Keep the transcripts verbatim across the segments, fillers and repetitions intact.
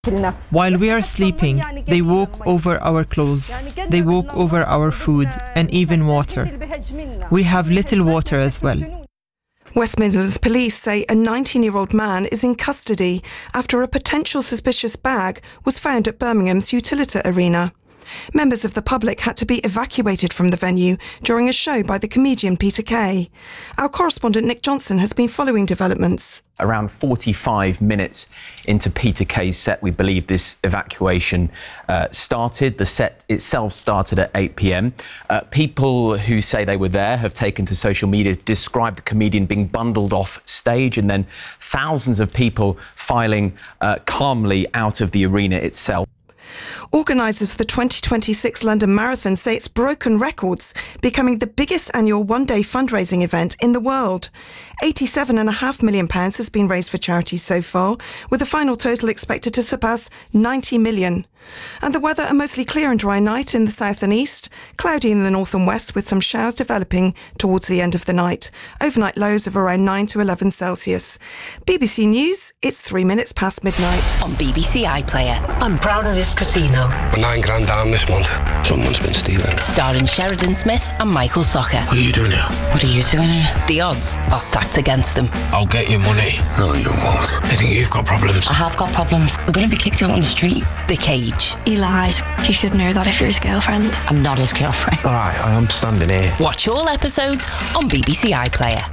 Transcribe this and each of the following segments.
While we are sleeping, they walk over our clothes, they walk over our food, and even water. We have little water as well. West Midlands Police say a nineteen-year-old man is in custody after a potential suspicious bag was found at Birmingham's Utilita Arena. Members of the public had to be evacuated from the venue during a show by the comedian Peter Kay. Our correspondent Nick Johnson has been following developments. Around forty-five minutes into Peter Kay's set, we believe this evacuation uh, started. The set itself started at eight p.m. Uh, people who say they were there have taken to social media to describe the comedian being bundled off stage, and then thousands of people filing uh, calmly out of the arena itself. Organisers for the twenty twenty-six London Marathon say it's broken records, becoming the biggest annual one-day fundraising event in the world. eighty-seven point five million pounds has been raised for charities so far, with a final total expected to surpass ninety million. And the weather, a mostly clear and dry night in the south and east, cloudy in the north and west with some showers developing towards the end of the night. Overnight lows of around nine to eleven Celsius. B B C News, it's three minutes past midnight. On B B C iPlayer. I'm proud of this casino. We're nine grand down this month. Someone's been stealing. Starring Sheridan Smith and Michael Socher. What are you doing here? What are you doing here? The odds are stacked against them. I'll get you money. No, you won't. I think you've got problems. I have got problems. We're going to be kicked out on the street. The Cage. He lies. You should know that if you're his girlfriend. I'm not his girlfriend. All right, I am standing here. Watch all episodes on B B C iPlayer.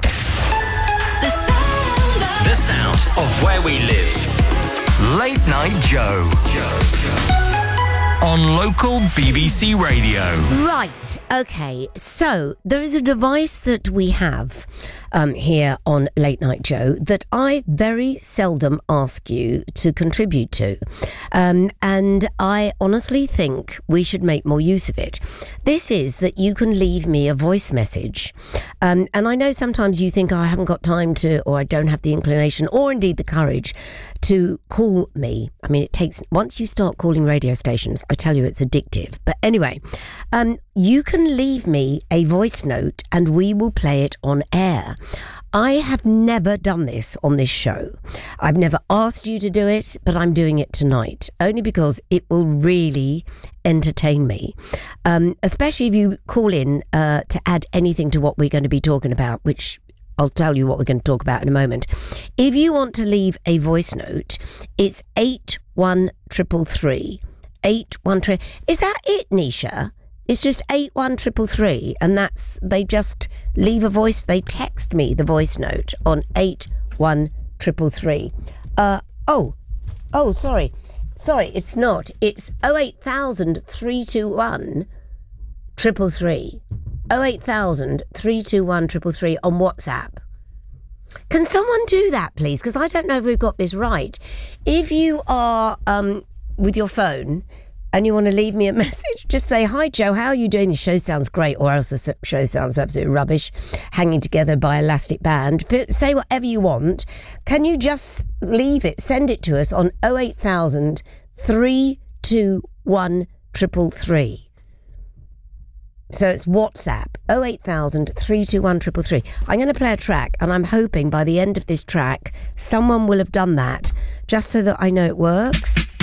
The sound of, the sound of where we live. Late Night Joe. Joe, Joe. On local B B C radio. Right, okay, so there is a device that we have um, here on Late Night Joe that I very seldom ask you to contribute to. Um, and I honestly think we should make more use of it. This is that you can leave me a voice message. Um, and I know sometimes you think, oh, I haven't got time to, or I don't have the inclination, or indeed the courage to call me. I mean, it takes, once you start calling radio stations, I tell you it's addictive. But anyway, um, you can leave me a voice note and we will play it on air. I have never done this on this show. I've never asked you to do it, but I'm doing it tonight, only because it will really entertain me, um, especially if you call in uh, to add anything to what we're going to be talking about, which I'll tell you what we're going to talk about in a moment. If you want to leave a voice note, it's eight one triple three. eight one three. Is that it, Nisha? It's just eight one triple three, and that's, they just leave a voice, they text me the voice note on eight one triple three. Uh, oh, oh, sorry. Sorry, it's not. It's oh eight thousand, three two one, triple three. oh eight thousand, three two one, triple three on WhatsApp. Can someone do that, please? Because I don't know if we've got this right. If you are um, with your phone and you want to leave me a message, just say, hi, Joe, how are you doing? The show sounds great, or else the show sounds absolutely rubbish, hanging together by elastic band. Say whatever you want. Can you just leave it, send it to us on oh eight thousand, three two one, triple three. So it's WhatsApp, oh eight thousand, three two one, triple three. I'm going to play a track, and I'm hoping by the end of this track, someone will have done that, just so that I know it works.